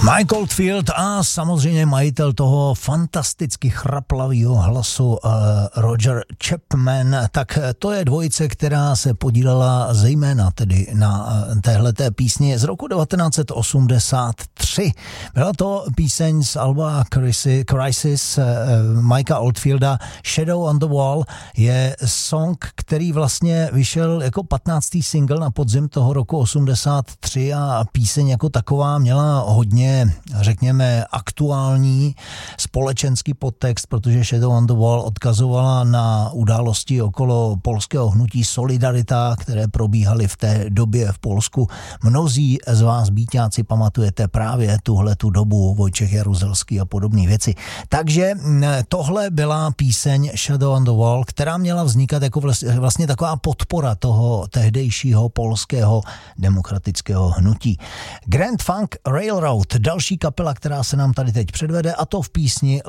Mike Oldfield a samozřejmě majitel toho fantasticky chraplavého hlasu Roger Chapman, tak to je dvojice, která se podílela zejména tedy na téhleté písni z roku 1983. Byla to píseň z alba Crisis Mikea Oldfielda. Shadow on the Wall je song, který vlastně vyšel jako 15. single na podzim toho roku 83 a píseň jako taková měla hodně, řekněme, aktuální společenský podtext, protože Shadow on the Wall odkazovala na události okolo polského hnutí Solidarita, které probíhaly v té době v Polsku. Mnozí z vás, býťáci, pamatujete právě tuhletu dobu, Vojtěch Jaruzelský a podobné věci. Takže tohle byla píseň Shadow on the Wall, která měla vznikat jako vlastně taková podpora toho tehdejšího polského demokratického hnutí. Grand Funk Railroad, další kapela, která se nám tady teď předvede, a to v písni